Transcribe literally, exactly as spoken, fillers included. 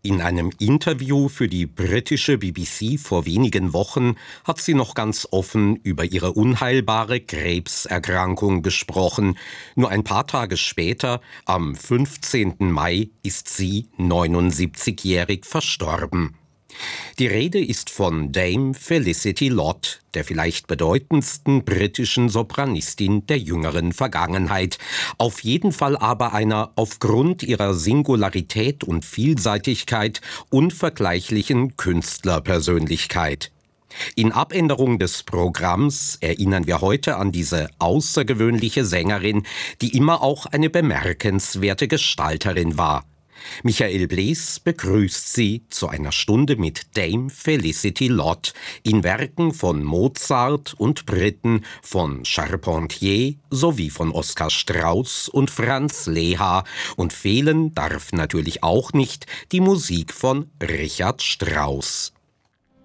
In einem Interview für die britische B B C vor wenigen Wochen hat sie noch ganz offen über ihre unheilbare Krebserkrankung gesprochen. Nur ein paar Tage später, am fünfzehnten Mai, ist sie neunundsiebzigjährig verstorben. Die Rede ist von Dame Felicity Lott, der vielleicht bedeutendsten britischen Sopranistin der jüngeren Vergangenheit. Auf jeden Fall aber einer aufgrund ihrer Singularität und Vielseitigkeit unvergleichlichen Künstlerpersönlichkeit. In Abänderung des Programms erinnern wir heute an diese außergewöhnliche Sängerin, die immer auch eine bemerkenswerte Gestalterin war. Michael Blees begrüßt Sie zu einer Stunde mit Dame Felicity Lott in Werken von Mozart und Britten, von Charpentier sowie von Oskar Strauß und Franz Leha. Und fehlen darf natürlich auch nicht die Musik von Richard Strauss.